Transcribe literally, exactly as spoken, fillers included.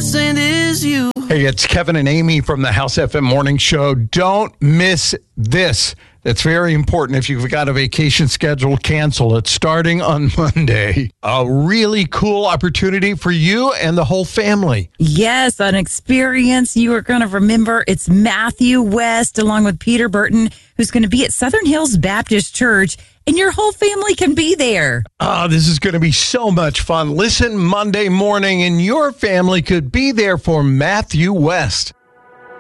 saint is you. Hey, it's Kevin and Amy from the House F M Morning Show. Don't miss this. It's very important. If you've got a vacation schedule, cancel it starting on Monday. A really cool opportunity for you and the whole family. Yes, an experience you are going to remember. It's Matthew West along with Peter Burton, who's going to be at Southern Hills Baptist Church, and your whole family can be there. Oh, this is going to be so much fun. Listen Monday morning, and your family could be there for Matthew West.